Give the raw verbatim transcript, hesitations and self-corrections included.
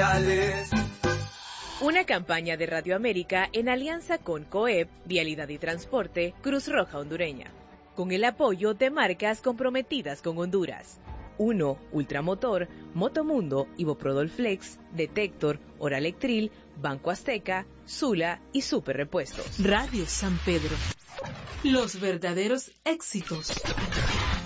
especiales. Una campaña de Radio América en alianza con COEP, Vialidad y Transporte, Cruz Roja Hondureña, con el apoyo de marcas comprometidas con Honduras. uno. Ultramotor, Motomundo, Iboprodol Flex, Detector, Oralectril, Banco Azteca, Sula y Super Repuestos. Radio San Pedro. Los verdaderos éxitos.